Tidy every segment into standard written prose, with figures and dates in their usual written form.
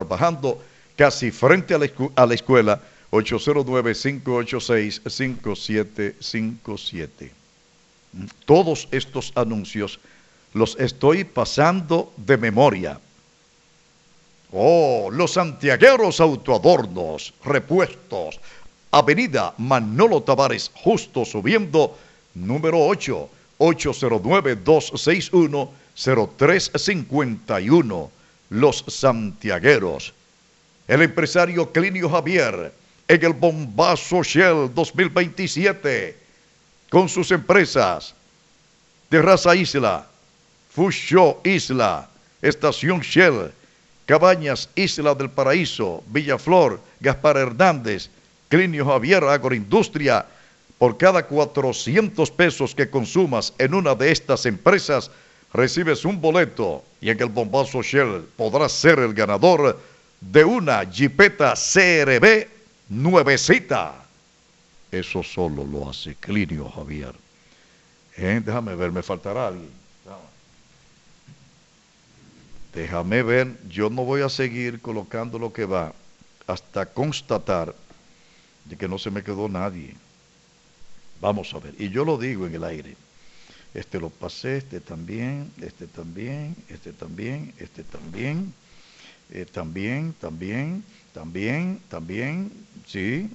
bajando casi frente a la escuela, 809-586-5757. Todos estos anuncios los estoy pasando de memoria. Oh, los santiagueros autoadornos, repuestos, Avenida Manolo Tavares, justo subiendo, número 8, 809-261-0351. Los santiagueros. El empresario Clinio Javier en el bombazo Shell 2027 con sus empresas Terraza Isla, Fusho Isla, Estación Shell, Cabañas Isla del Paraíso, Villaflor, Gaspar Hernández, Clinio Javier Agroindustria. Por cada 400 pesos que consumas en una de estas empresas, recibes un boleto y en el bombazo Shell podrás ser el ganador de una Jeepeta CRB nuevecita. Eso solo lo hace Clinio Javier. Déjame ver, me faltará alguien. Déjame ver, yo no voy a seguir colocando lo que va hasta constatar de que no se me quedó nadie. Vamos a ver, y yo lo digo en el aire. Este lo pasé, este también, este también, este también, este también, también, sí.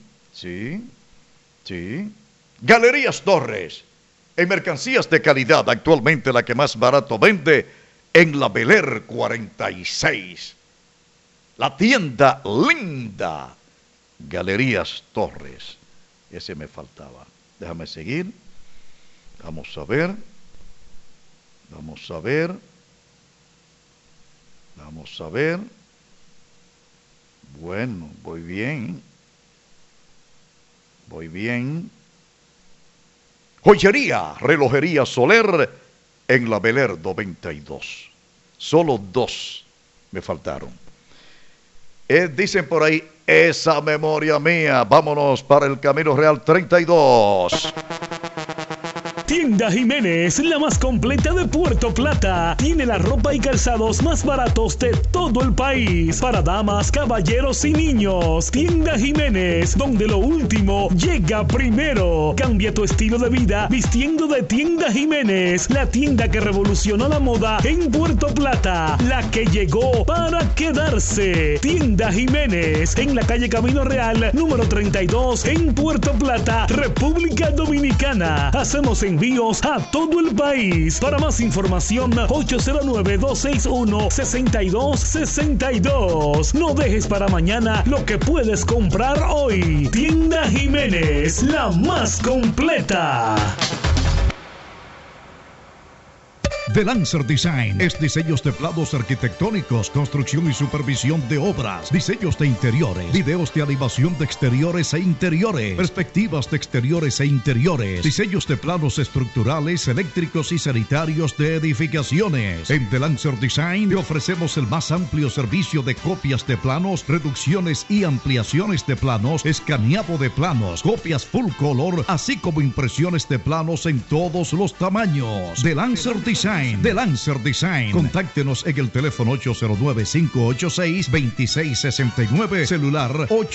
Galerías Torres, en mercancías de calidad, actualmente la que más barato vende en la Bel Air 46. La tienda linda, Galerías Torres. Ese me faltaba. Déjame seguir. Vamos a ver. Bueno, voy bien. Joyería, relojería Soler en la Bel Air 92. Solo 2 me faltaron. Dicen por ahí, esa memoria mía. Vámonos para el Camino Real 32. Tienda Jiménez, la más completa de Puerto Plata. Tiene la ropa y calzados más baratos de todo el país. Para damas, caballeros y niños. Tienda Jiménez, donde lo último llega primero. Cambia tu estilo de vida vistiendo de Tienda Jiménez. La tienda que revolucionó la moda en Puerto Plata. La que llegó para quedarse. Tienda Jiménez, en la calle Camino Real, número 32, en Puerto Plata, República Dominicana. Hacemos envíos a todo el país. Para más información, 809-261-6262. No dejes para mañana lo que puedes comprar hoy. Tienda Jiménez, la más completa. The Lancer Design es diseños de planos arquitectónicos, construcción y supervisión de obras, diseños de interiores, videos de animación de exteriores e interiores, perspectivas de exteriores e interiores, diseños de planos estructurales, eléctricos y sanitarios de edificaciones. En The Lancer Design te ofrecemos el más amplio servicio de copias de planos, reducciones y ampliaciones de planos, escaneado de planos, copias full color, así como impresiones de planos en todos los tamaños. The Lancer Design. The Lancer Design. Contáctenos en el teléfono 809-586-2669, celular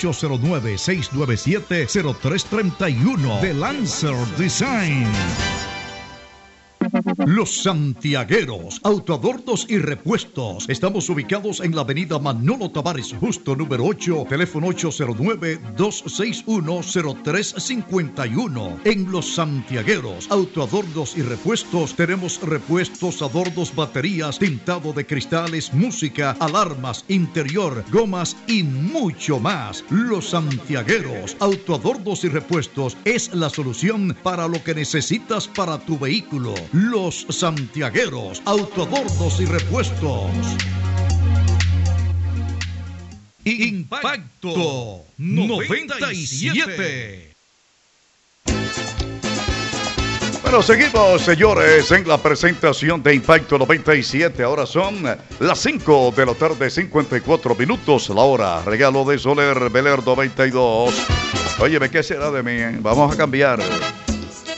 809-697-0331. The Lancer Design. Los Santiagueros, autoadornos y repuestos. Estamos ubicados en la avenida Manolo Tavares, justo número 8, teléfono 809-261-0351. En Los Santiagueros, autoadornos y repuestos, tenemos repuestos, adornos, baterías, tintado de cristales, música, alarmas, interior, gomas y mucho más. Los Santiagueros, autoadornos y repuestos es la solución para lo que necesitas para tu vehículo. Los Santiagueros, autoadornos y repuestos. Impacto 97. Bueno, seguimos, señores, en la presentación de Impacto 97. Ahora son las 5 de la tarde, 54 minutos. La hora, regalo de Soler, Bel Air 92. Óyeme, ¿qué será de mí? Vamos a cambiar.